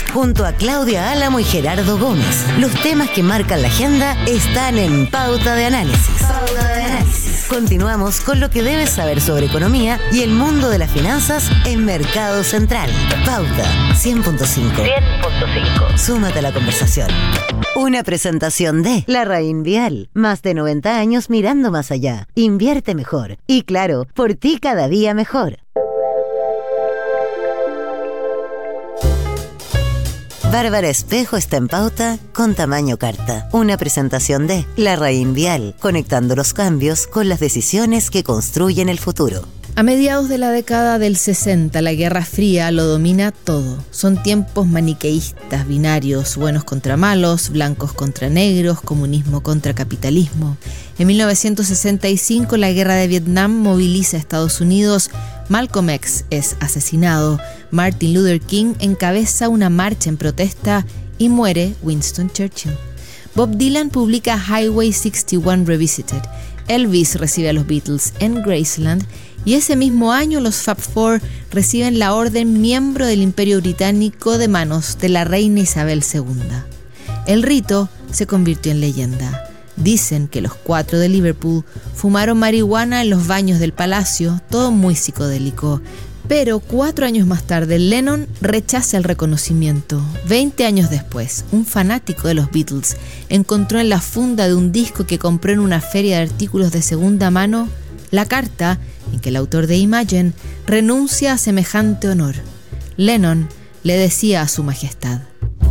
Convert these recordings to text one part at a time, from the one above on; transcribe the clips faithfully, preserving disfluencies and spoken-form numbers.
Junto a Claudia Álamo y Gerardo Gómez, los temas que marcan la agenda están en Pauta de Análisis. Pauta de Análisis. Continuamos con lo que debes saber sobre economía y el mundo de las finanzas en Mercado Central. Pauta cien punto cinco. cien punto cinco. Súmate a la conversación. Una presentación de Larraín Vial. Más de noventa años mirando más allá. Invierte mejor. Y claro, por ti cada día mejor. Bárbara Espejo está en Pauta con Tamaño Carta. Una presentación de Larraín Vial, conectando los cambios con las decisiones que construyen el futuro. A mediados de la década del sesenta, la Guerra Fría lo domina todo. Son tiempos maniqueístas, binarios, buenos contra malos, blancos contra negros, comunismo contra capitalismo. En mil novecientos sesenta y cinco, la Guerra de Vietnam moviliza a Estados Unidos. Malcolm X es asesinado. Martin Luther King encabeza una marcha en protesta y muere Winston Churchill. Bob Dylan publica Highway sesenta y uno Revisited. Elvis recibe a los Beatles en Graceland. Y ese mismo año los Fab Four reciben la orden miembro del Imperio Británico de manos de la reina Isabel segunda. El rito se convirtió en leyenda. Dicen que los cuatro de Liverpool fumaron marihuana en los baños del palacio, todo muy psicodélico. Pero cuatro años más tarde, Lennon rechaza el reconocimiento. Veinte años después, un fanático de los Beatles encontró en la funda de un disco que compró en una feria de artículos de segunda mano la carta en que el autor de Imagine renuncia a semejante honor. Lennon le decía a su majestad: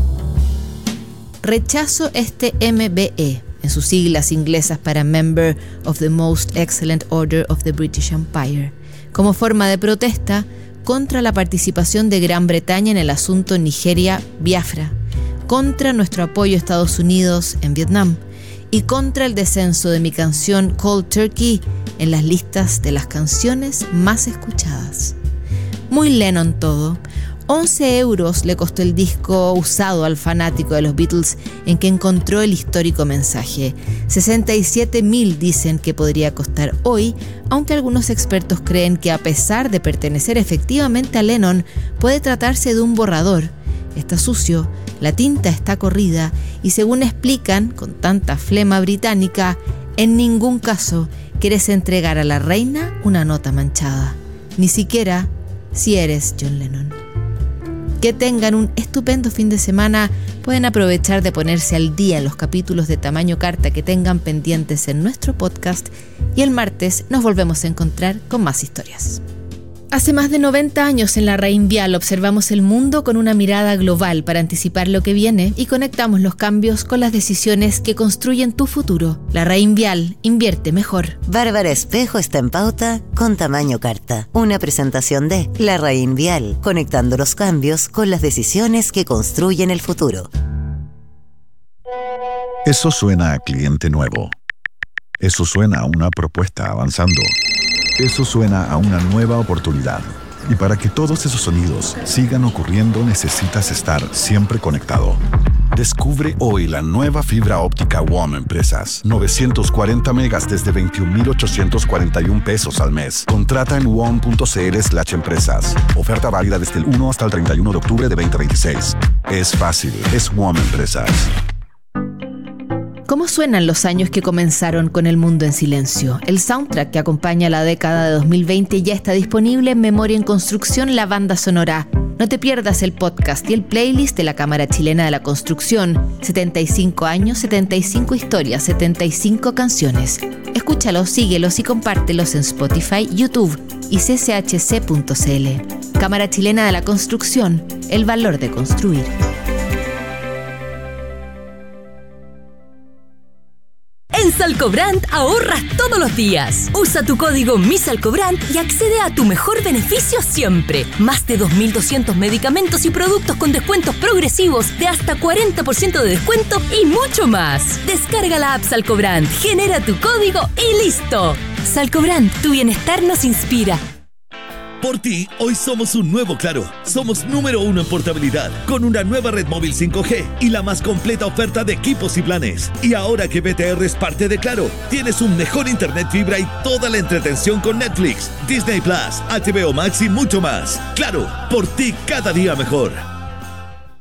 rechazo este M B E, en sus siglas inglesas para Member of the Most Excellent Order of the British Empire, como forma de protesta contra la participación de Gran Bretaña en el asunto Nigeria-Biafra, contra nuestro apoyo a Estados Unidos en Vietnam y contra el descenso de mi canción Cold Turkey en las listas de las canciones más escuchadas. Muy Lennon todo. once euros le costó el disco usado al fanático de los Beatles en que encontró el histórico mensaje. sesenta y siete mil dicen que podría costar hoy, aunque algunos expertos creen que a pesar de pertenecer efectivamente a Lennon, puede tratarse de un borrador. Está sucio, la tinta está corrida y, según explican con tanta flema británica, en ningún caso quieres entregar a la reina una nota manchada, ni siquiera si eres John Lennon. Que tengan un estupendo fin de semana. Pueden aprovechar de ponerse al día en los capítulos de Tamaño Carta que tengan pendientes en nuestro podcast y el martes nos volvemos a encontrar con más historias. Hace más de noventa años en Larraín Vial observamos el mundo con una mirada global para anticipar lo que viene y conectamos los cambios con las decisiones que construyen tu futuro. Larraín Vial, invierte mejor. Bárbara Espejo está en Pauta con Tamaño Carta. Una presentación de Larraín Vial, conectando los cambios con las decisiones que construyen el futuro. Eso suena a cliente nuevo. Eso suena a una propuesta avanzando. Eso suena a una nueva oportunidad. Y para que todos esos sonidos sigan ocurriendo, necesitas estar siempre conectado. Descubre hoy la nueva fibra óptica W O M Empresas. novecientos cuarenta megas desde veintiún mil ochocientos cuarenta y uno pesos al mes. Contrata en wom.cl slash empresas. Oferta válida desde el uno hasta el treinta y uno de octubre de veinte veintiséis. Es fácil, es W O M Empresas. ¿Cómo suenan los años que comenzaron con El Mundo en Silencio? El soundtrack que acompaña la década de dos mil veinte ya está disponible en Memoria en Construcción, la banda sonora. No te pierdas el podcast y el playlist de la Cámara Chilena de la Construcción. setenta y cinco años, setenta y cinco historias, setenta y cinco canciones. Escúchalos, síguelos y compártelos en Spotify, YouTube y c c h c punto c l. Cámara Chilena de la Construcción, el valor de construir. En Salcobrand ahorras todos los días. Usa tu código MISALCOBRAND y accede a tu mejor beneficio siempre. Más de dos mil doscientos medicamentos y productos con descuentos progresivos de hasta cuarenta por ciento de descuento y mucho más. Descarga la app Salcobrand, genera tu código y listo. Salcobrand, tu bienestar nos inspira. Por ti, hoy somos un nuevo Claro. Somos número uno en portabilidad, con una nueva red móvil cinco G y la más completa oferta de equipos y planes. Y ahora que B T R es parte de Claro, tienes un mejor internet fibra y toda la entretención con Netflix, Disney Plus, H B O Max y mucho más. Claro, por ti cada día mejor.